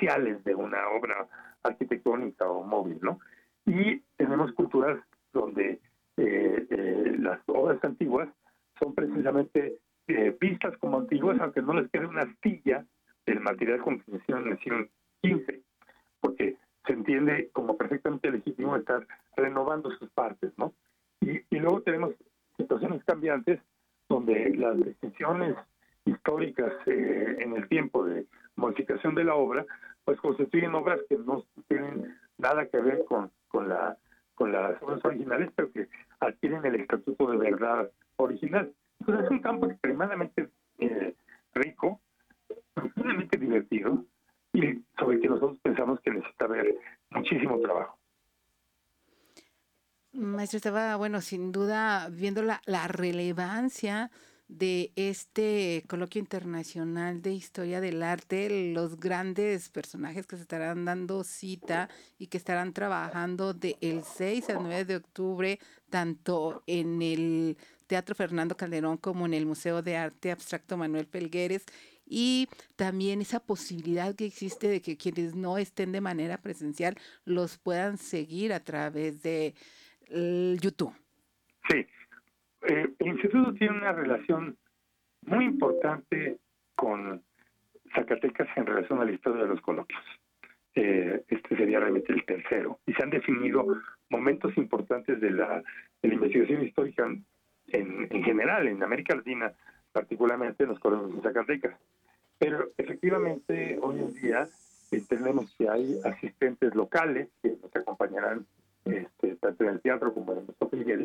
esenciales de una obra arquitectónica o móvil, ¿no? Y tenemos culturas donde las obras antiguas son precisamente vistas como antiguas, aunque no les quede una astilla del material con que se hicieron en el siglo XV, porque se entiende como perfectamente legítimo estar renovando sus partes, ¿no? Y luego tenemos situaciones cambiantes donde las decisiones históricas en el tiempo de modificación de la obra, pues constituyen obras que no tienen nada que ver con las obras originales, pero que adquieren el estatuto de verdad original. Entonces es un campo extremadamente rico, profundamente divertido, y sobre que nosotros pensamos que necesita haber muchísimo trabajo. Maestro, estaba, bueno, sin duda viendo la relevancia de este coloquio internacional de historia del arte, los grandes personajes que se estarán dando cita y que estarán trabajando del 6 al 9 de octubre, tanto en el Teatro Fernando Calderón como en el Museo de Arte Abstracto Manuel Pelgueres, y también esa posibilidad que existe de que quienes no estén de manera presencial los puedan seguir a través de YouTube. Sí, el instituto tiene una relación muy importante con Zacatecas en relación a la historia de los coloquios. Este sería realmente el tercero. Y se han definido momentos importantes de la investigación histórica en general, en América Latina, particularmente en los coloquios de Zacatecas. Pero efectivamente, hoy en día entendemos que hay asistentes locales que nos acompañarán tanto en el teatro como en el Museo Figueres,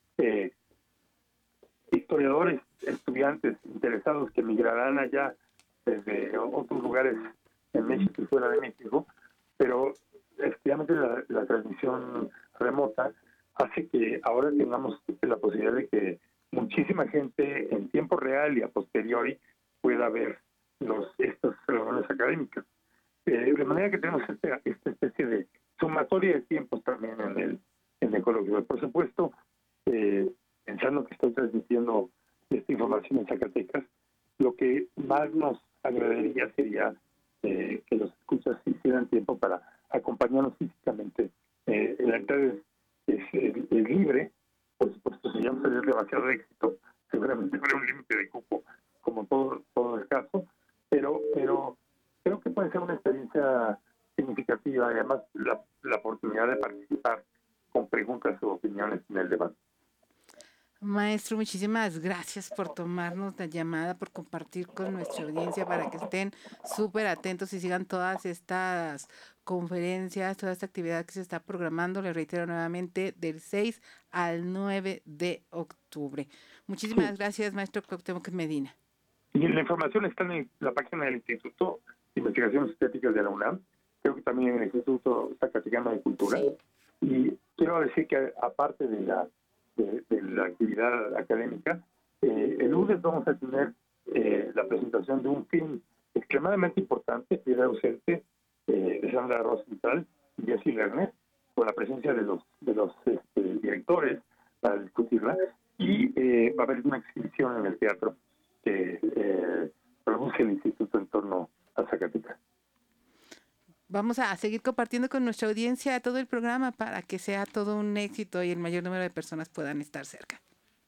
historiadores, estudiantes interesados que migrarán allá desde otros lugares en México y fuera de México, pero efectivamente la transmisión remota hace que ahora tengamos la posibilidad de que muchísima gente en tiempo real y a posteriori pueda ver estas reuniones académicas. De manera que tenemos esta especie de sumatoria de tiempos también en el coloquio. Por supuesto, pensando que estoy transmitiendo esta información en Zacatecas, lo que más nos agradaría sería que los escuchas hicieran tiempo para acompañarnos físicamente. La entrada es libre, por supuesto, si ya no sería demasiado éxito, seguramente habrá un límite de cupo, como todo el caso, pero creo que puede ser una experiencia significativa y además la oportunidad de participar con preguntas o opiniones en el debate. Maestro, muchísimas gracias por tomarnos la llamada, por compartir con nuestra audiencia para que estén súper atentos y sigan todas estas conferencias, toda esta actividad que se está programando, les reitero nuevamente, del 6 al 9 de octubre. Muchísimas gracias, maestro Cuauhtémoc Medina. Y la información está en la página del Instituto de Investigaciones Estéticas de la UNAM, creo que también en el Instituto Zacatecano de Cultura. Sí. Y quiero decir que aparte de la actividad académica, el lunes vamos a tener la presentación de un film extremadamente importante, Piedra ausente, de Sandra Rosenthal y Jesse Lerner, con la presencia de los directores para discutirla, y va a haber una exhibición en el teatro que produce el instituto en torno a Zacatecas. Vamos a seguir compartiendo con nuestra audiencia todo el programa para que sea todo un éxito y el mayor número de personas puedan estar cerca.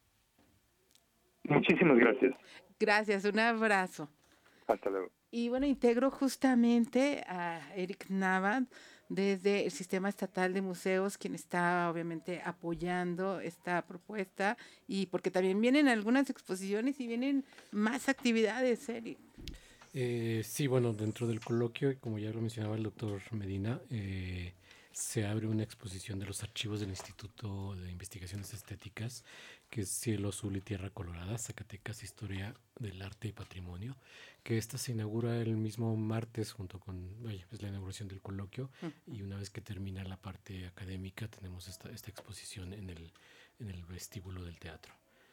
Muchísimas gracias. Gracias, un abrazo. Hasta luego. Y bueno, integro justamente a Eric Navad desde el Sistema Estatal de Museos, quien está obviamente apoyando esta propuesta, y porque también vienen algunas exposiciones y vienen más actividades, Eric. Sí, bueno, dentro del coloquio, como ya lo mencionaba el doctor Medina, se abre una exposición de los archivos del Instituto de Investigaciones Estéticas, que es Cielo Azul y Tierra Colorada, Zacatecas, Historia del Arte y Patrimonio, que esta se inaugura el mismo martes junto con, es la inauguración del coloquio, y una vez que termina la parte académica tenemos esta exposición en el vestíbulo del teatro.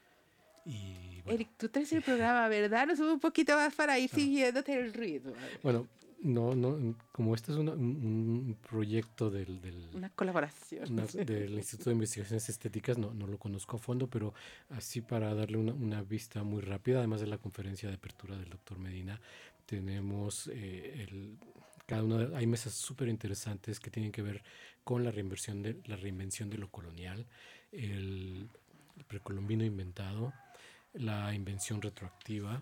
Y, bueno, Eric, tú traes el programa, ¿verdad? Nos sube un poquito más para ir siguiéndote el ritmo. Bueno, no, como este es un proyecto una colaboración del Instituto de Investigaciones Estéticas, no lo conozco a fondo, pero así para darle una vista muy rápida, además de la conferencia de apertura del doctor Medina, tenemos hay mesas súper interesantes que tienen que ver con la reinvención de lo colonial, el precolombino inventado, la invención retroactiva,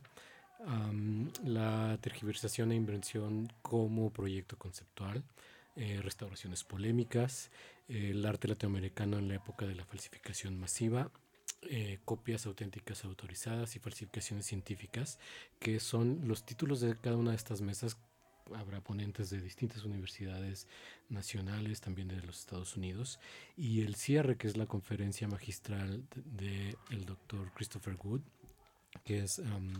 la tergiversación e invención como proyecto conceptual, restauraciones polémicas, el arte latinoamericano en la época de la falsificación masiva, copias auténticas autorizadas y falsificaciones científicas, que son los títulos de cada una de estas mesas. Habrá ponentes de distintas universidades nacionales, también de los Estados Unidos, y el cierre, que es la conferencia magistral del doctor Christopher Good, que es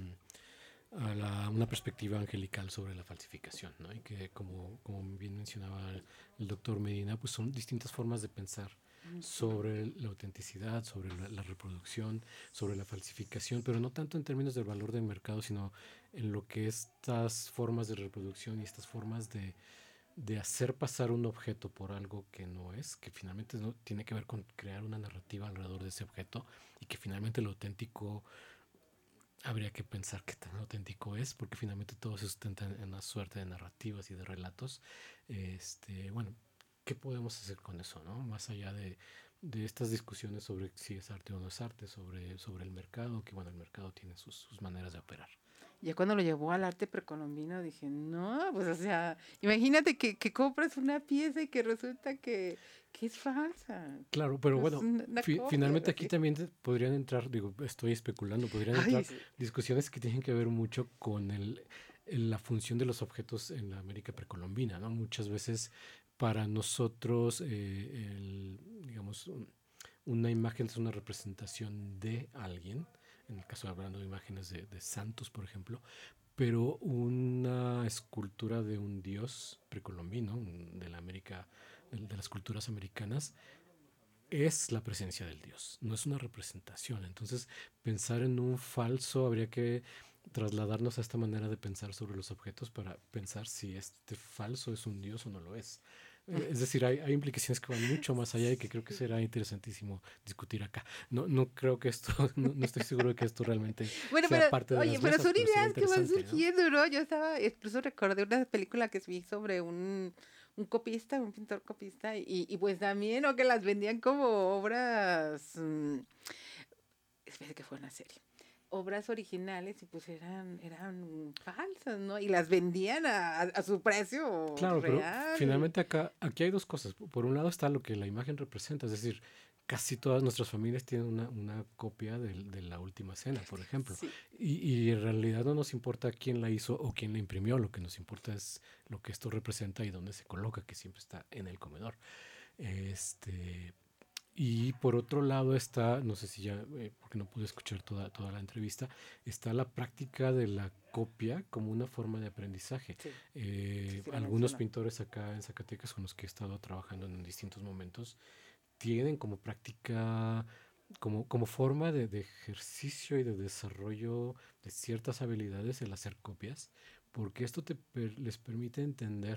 una perspectiva angelical sobre la falsificación, ¿no? Y que como bien mencionaba el doctor Medina, pues son distintas formas de pensar sobre la autenticidad, sobre la reproducción, sobre la falsificación, pero no tanto en términos del valor del mercado, sino en lo que estas formas de reproducción y estas formas de hacer pasar un objeto por algo que no es, que finalmente no tiene que ver con crear una narrativa alrededor de ese objeto, y que finalmente lo auténtico habría que pensar qué tan auténtico es, porque finalmente todo se sustenta en una suerte de narrativas y de relatos. Bueno, ¿qué podemos hacer con eso, no? Más allá de estas discusiones sobre si es arte o no es arte, sobre el mercado, que bueno, el mercado tiene sus maneras de operar. Ya cuando lo llevó al arte precolombino dije, no, pues o sea, imagínate que compras una pieza y que resulta que es falsa. Claro, pero Es bueno, una copia, finalmente aquí así. también podrían entrar, digo, estoy especulando, podrían Ay, entrar sí. discusiones que tienen que ver mucho con la función de los objetos en la América precolombina, ¿no? Muchas veces para nosotros, digamos, una imagen es una representación de alguien, en el caso hablando de imágenes de santos, por ejemplo, pero una escultura de un dios precolombino, de la América, de las culturas americanas, es la presencia del Dios, no es una representación. Entonces, pensar en un falso, habría que trasladarnos a esta manera de pensar sobre los objetos para pensar si este falso es un Dios o no lo es. Es decir, hay implicaciones que van mucho más allá y que creo que será interesantísimo discutir acá. No creo que esto, no estoy seguro de que esto realmente Bueno, sea parte de oye, las pero mesas, son pero sería ideas que van interesante, ¿no? surgiendo, ¿no? Yo estaba, incluso recordé una película que vi sobre un copista, un pintor copista, y pues también, ¿no? Que las vendían como obras, espera que fue una serie, obras originales y pues eran falsas, ¿no? Y las vendían a su precio Claro, pero real. finalmente aquí hay dos cosas. Por un lado está lo que la imagen representa, es decir, casi todas nuestras familias tienen una copia de la última cena, por ejemplo. Sí. Y en realidad no nos importa quién la hizo o quién la imprimió, lo que nos importa es lo que esto representa y dónde se coloca, que siempre está en el comedor. Este, y por otro lado está, no sé si ya, porque no pude escuchar toda la entrevista, está la práctica de la copia como una forma de aprendizaje. Sí, sí lo Algunos mencionó. pintores acá en Zacatecas con los que he estado trabajando en distintos momentos tienen como práctica, como forma de ejercicio y de desarrollo de ciertas habilidades el hacer copias, porque esto les permite entender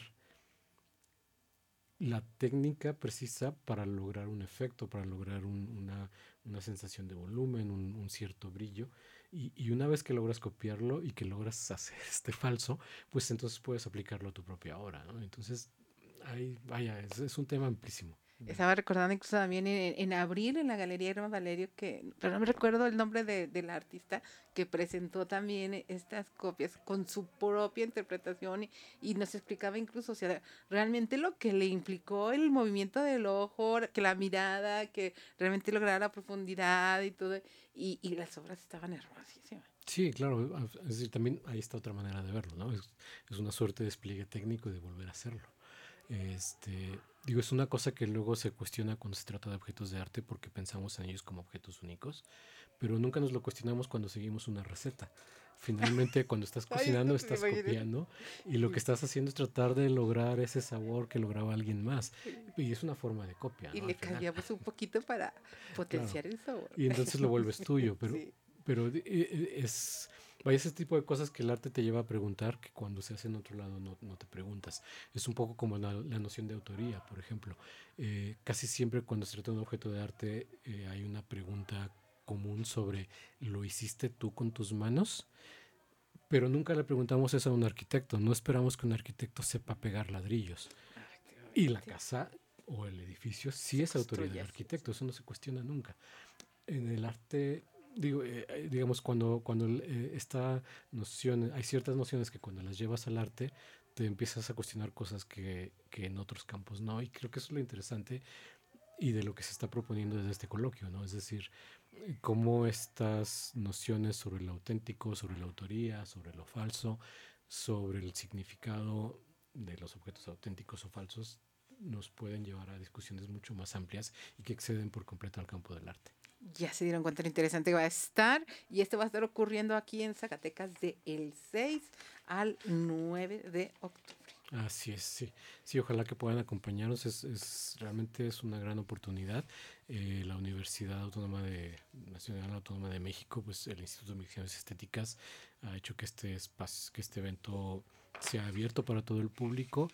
la técnica precisa para lograr un efecto, para lograr una sensación de volumen, un cierto brillo. Y una vez que logras copiarlo y que logras hacer este falso, pues entonces puedes aplicarlo a tu propia obra, ¿no? Entonces, ahí, vaya, es un tema amplísimo. Estaba recordando incluso también en abril en la Galería Herman Valerio, pero no me recuerdo el nombre del artista, que presentó también estas copias con su propia interpretación y nos explicaba incluso, o sea, realmente lo que le implicó el movimiento del ojo, que la mirada, que realmente lograra la profundidad y todo, y las obras estaban hermosísimas. Sí, claro, es decir, también ahí está otra manera de verlo, ¿no? Es una suerte de despliegue técnico y de volver a hacerlo. Digo, es una cosa que luego se cuestiona cuando se trata de objetos de arte porque pensamos en ellos como objetos únicos, pero nunca nos lo cuestionamos cuando seguimos una receta. Finalmente, cuando estás Ay, cocinando, esto te estás imaginas. copiando y lo que estás haciendo es tratar de lograr ese sabor que lograba alguien más. Y es una forma de copia, Y ¿no? Al le final, cambiamos un poquito para claro. potenciar el sabor. Y entonces lo vuelves tuyo, Sí. pero vaya ese tipo de cosas que el arte te lleva a preguntar que cuando se hace en otro lado no te preguntas. Es un poco como la noción de autoría, por ejemplo. Casi siempre cuando se trata de un objeto de arte hay una pregunta común sobre ¿lo hiciste tú con tus manos? Pero nunca le preguntamos eso a un arquitecto. No esperamos que un arquitecto sepa pegar ladrillos. Y la casa o el edificio sí es autoría del arquitecto. Eso no se cuestiona nunca. En el arte, digamos, cuando esta noción, hay ciertas nociones que cuando las llevas al arte te empiezas a cuestionar cosas que en otros campos no. Y creo que eso es lo interesante y de lo que se está proponiendo desde este coloquio, ¿no? Es decir, cómo estas nociones sobre lo auténtico, sobre la autoría, sobre lo falso, sobre el significado de los objetos auténticos o falsos nos pueden llevar a discusiones mucho más amplias y que exceden por completo al campo del arte. Ya se dieron cuenta lo interesante que va a estar, y esto va a estar ocurriendo aquí en Zacatecas del 6 al 9 de octubre. Así es, sí. Sí, ojalá que puedan acompañarnos. Realmente es una gran oportunidad. La Universidad Nacional Autónoma de México, pues el Instituto de Investigaciones Estéticas ha hecho que este evento sea abierto para todo el público.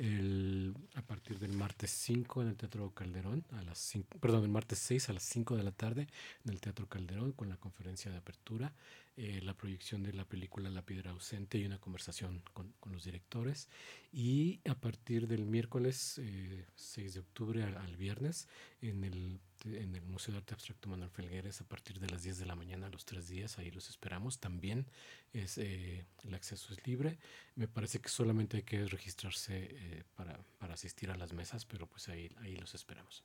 A partir del martes 5 en el Teatro Calderón, el martes 6 a las 5 de la tarde en el Teatro Calderón, con la conferencia de apertura, la proyección de la película La Piedra Ausente y una conversación con los directores. Y a partir del miércoles 6 de octubre al viernes en el Museo de Arte Abstracto Manuel Felgueres, a partir de las 10 de la mañana, los 3 días, ahí los esperamos. También el acceso es libre. Me parece que solamente hay que registrarse para asistir a las mesas, pero pues ahí los esperamos.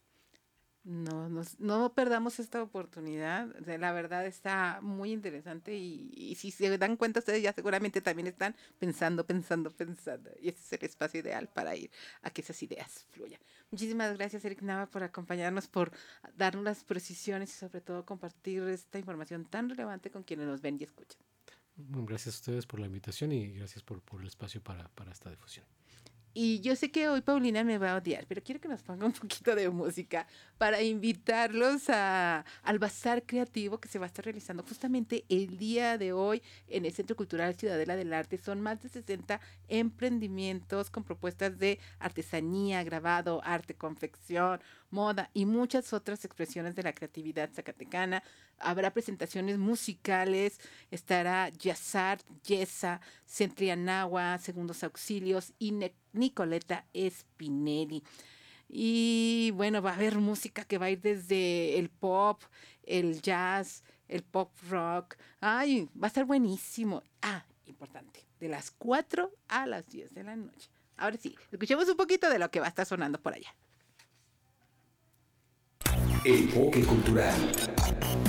No perdamos esta oportunidad. La verdad está muy interesante y si se dan cuenta ustedes ya seguramente también están pensando y este es el espacio ideal para ir a que esas ideas fluyan. Muchísimas gracias, Eric Nava, por acompañarnos, por darnos las precisiones y sobre todo compartir esta información tan relevante con quienes nos ven y escuchan. Bueno, gracias a ustedes por la invitación y gracias por el espacio para esta difusión. Y yo sé que hoy Paulina me va a odiar, pero quiero que nos ponga un poquito de música para invitarlos al bazar creativo que se va a estar realizando justamente el día de hoy en el Centro Cultural Ciudadela del Arte. Son más de 60 emprendimientos con propuestas de artesanía, grabado, arte, confección, moda y muchas otras expresiones de la creatividad zacatecana. Habrá presentaciones musicales, estará Yazar, Yesa, Centrianagua, Segundos Auxilios y Nicoleta Spinelli. Y bueno, va a haber música que va a ir desde el pop, el jazz, el pop rock. Ay, va a estar buenísimo. Importante, de las 4 a las 10 de la noche. Ahora sí, escuchemos un poquito de lo que va a estar sonando por allá. Enfoque Cultural.